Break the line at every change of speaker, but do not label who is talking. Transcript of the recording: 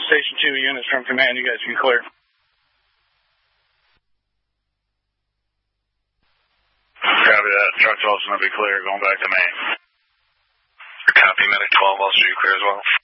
Station 2 units from command. You guys can clear.
Copy that. Truck 12's going to be clear. Going back to main.
Copy. Medic 12, I'll shoot you clear as well.